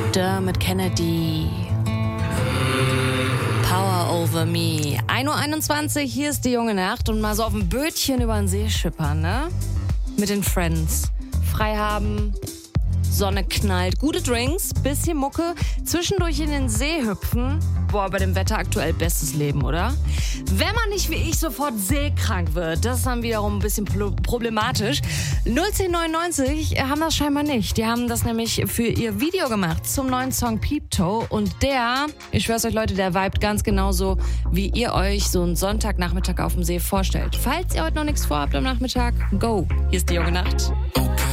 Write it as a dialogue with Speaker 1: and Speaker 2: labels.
Speaker 1: Dermot Kennedy. Power over me. 1:21 Uhr, hier ist die junge Nacht und mal so auf dem Bötchen über den See schippern, ne? Mit den Friends. Frei haben, Sonne knallt, gute Drinks, bisschen Mucke, zwischendurch in den See hüpfen. Boah, bei dem Wetter aktuell bestes Leben, oder? Wenn man nicht wie ich sofort seekrank wird, das ist dann wiederum ein bisschen problematisch. 01099 haben das scheinbar nicht. Die haben das nämlich für ihr Video gemacht zum neuen Song Peep Toe. Und der, ich schwör's euch Leute, der vibet ganz genauso, wie ihr euch so einen Sonntagnachmittag auf dem See vorstellt. Falls ihr heute noch nichts vorhabt am Nachmittag, go. Hier ist die junge Nacht.